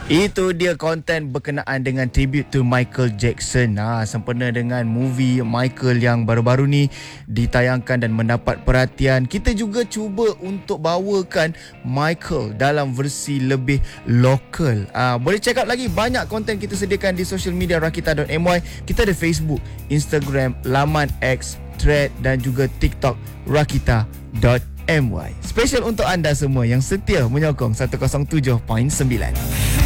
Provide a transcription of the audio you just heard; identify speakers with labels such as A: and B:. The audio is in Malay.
A: Itu dia konten berkenaan dengan tribute to Michael Jackson. Sempena dengan movie Michael yang baru-baru ni ditayangkan dan mendapat perhatian. Kita juga cuba untuk bawakan Michael dalam versi lebih lokal. Boleh check out lagi banyak konten kita sediakan di social media rakita.my. Kita ada Facebook, Instagram, laman X, Thread dan juga TikTok rakita.my. Special untuk anda semua yang setia menyokong 107.9.